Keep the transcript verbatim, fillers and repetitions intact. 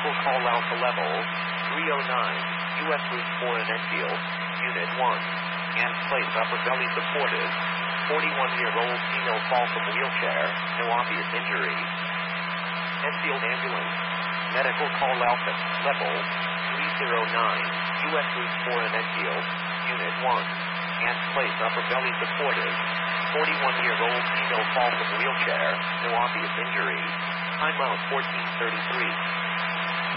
Medical call Alpha level three oh nine, U S Route four in Enfield, Unit one. And place upper belly supported. forty-one-year-old female fall from wheelchair, no obvious injury. Enfield ambulance. Medical call Alpha level three oh nine, U S Route four in Enfield, Unit one. And place upper belly supported. forty-one-year-old female fall from wheelchair, no obvious injury. Time out fourteen thirty-three.